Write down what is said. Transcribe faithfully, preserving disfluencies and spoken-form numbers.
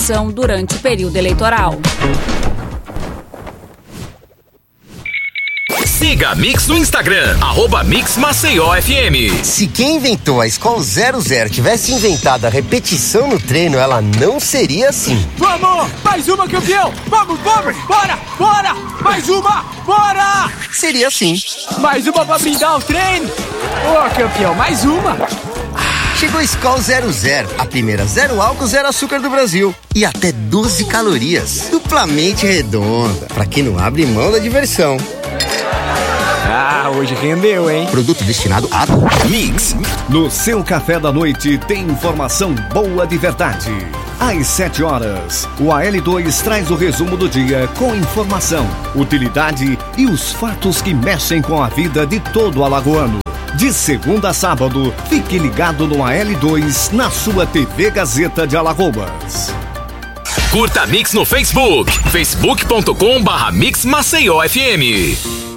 população durante o período eleitoral. Siga a Mix no Instagram, arroba Mix Maceió F M. Se quem inventou a Skol zero zero tivesse inventado a repetição no treino, ela não seria assim. Vamos! Mais uma, campeão! Vamos, vamos! Bora! Bora! Mais uma! Bora! Seria assim. Mais uma pra brindar o treino! Ô, campeão, mais uma! Chegou Skol zero zero, a primeira zero álcool, zero açúcar do Brasil. E até doze calorias. Duplamente redonda. Pra quem não abre mão da diversão. Ah, hoje rendeu, hein? Produto destinado a... Mix. No seu café da noite tem informação boa de verdade. Às sete horas, o A L dois traz o resumo do dia com informação, utilidade e os fatos que mexem com a vida de todo alagoano. De segunda a sábado, fique ligado no A L dois na sua T V Gazeta de Alagoas. Curta Mix no Facebook, facebook ponto com barra Mix Maceió F M.